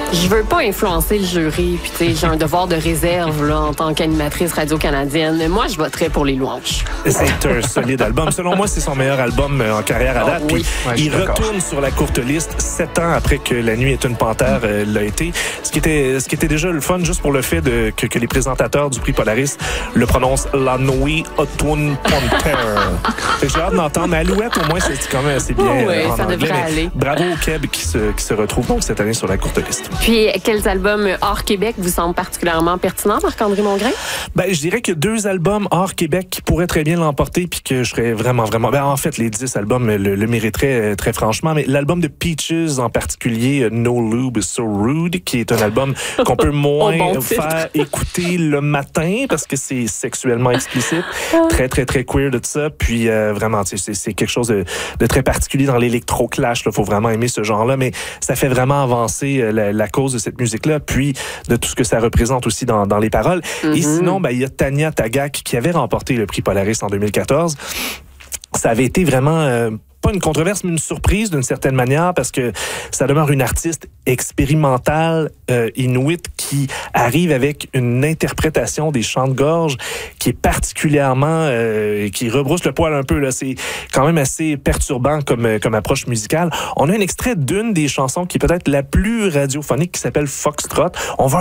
Je veux pas influencer le jury, puis tu sais, j'ai un devoir de réserve là, en tant qu'animatrice radio-canadienne. Moi, je voterais pour Les Louanges. C'est un solide album. Selon moi, c'est son meilleur album en carrière à date. Oui. Puis il retourne sur la courte liste 7 ans après que La Nuit est une panthère l'a été. Ce qui était déjà le fun, juste pour le fait que les présentateurs du prix Polaris le prononcent La Nuit est une panthère. J'ai hâte d'entendre. Mais Alouette, au moins, c'est quand même assez bien. Oui, ça anglais, devrait aller. Bravo au Québec qui se retrouve donc cette année sur la courte liste. Puis, quels albums hors Québec vous semblent particulièrement pertinents, Marc-André Mongrain? Ben, je dirais que 2 albums hors Québec qui pourraient très bien l'emporter puis que je serais vraiment... Ben, en fait, les 10 albums le mériteraient très franchement, mais l'album de Peaches en particulier, No Lube is So Rude, qui est un album qu'on peut moins faire écouter le matin parce que c'est sexuellement explicite, très, très, très queer de tout ça. Puis vraiment, c'est quelque chose de très particulier dans l'électro-clash. Il faut vraiment aimer ce genre-là, mais ça fait vraiment avancer la cause de cette musique-là, puis de tout ce que ça représente aussi dans les paroles. Et sinon, ben, il y a Tanya Tagaq qui avait remporté le prix Polaris en 2014. Ça avait été vraiment... pas une controverse, mais une surprise d'une certaine manière, parce que ça demeure une artiste expérimentale inuit qui arrive avec une interprétation des chants de gorge qui est particulièrement... qui rebrousse le poil un peu. Là. C'est quand même assez perturbant comme approche musicale. On a un extrait d'une des chansons qui est peut-être la plus radiophonique qui s'appelle Foxtrot. On va